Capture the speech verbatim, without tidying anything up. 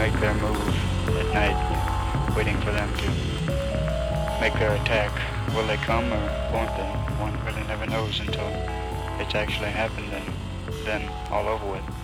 make their move at night, waiting for them to make their attack. Will they come or won't they? One really never knows until it's actually happened and then all over with.